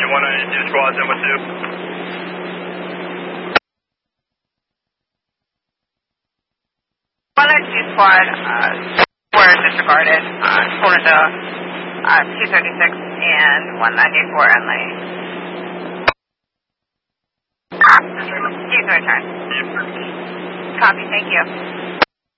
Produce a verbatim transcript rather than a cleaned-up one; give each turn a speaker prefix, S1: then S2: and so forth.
S1: one ninety-two squads in with two.
S2: one ninety-two squad, uh, were disregarded, uh, forwarded to, uh, two thirty-six and one ninety-four Enley. Use the return. Copy, thank you.